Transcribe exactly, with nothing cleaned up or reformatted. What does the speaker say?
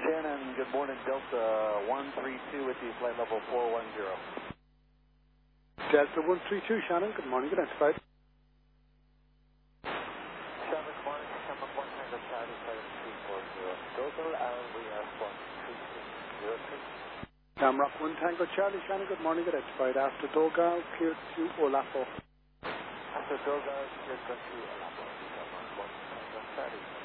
Shannon, good morning, Delta one three two with you, flight level four one zero. Delta one three two, Shannon, good morning, identified. Shannon, good morning, Shannon, one Tango Charlie, flight three four zero. Dozel, and we are one three six zero three. Damrock one Tango Charlie, Shannon, good morning, identified. After Dogal, cleared to Olapo. After Dogal, cleared to Olapo, one Tango Charlie.